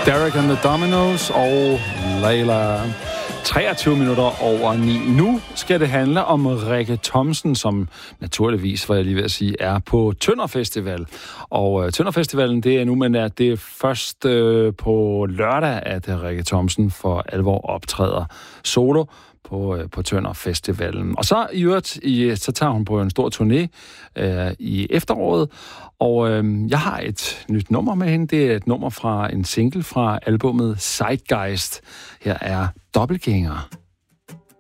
Derek and the Dominos og Layla. 23 minutter over 9. Nu skal det handle om Rikke Thomsen, som naturligvis, var jeg lige ved at sige, er på Tønder Festival. Og Tønder Festivalen, det er nu, men det er først på lørdag, at Rikke Thomsen for alvor optræder solo på Tønder Festivalen. Og så i øvrigt, så tager hun på en stor turné i efteråret, og jeg har et nyt nummer med hende. Det er et nummer fra en single fra albummet Zeitgeist. Her er Dobbeltgænger.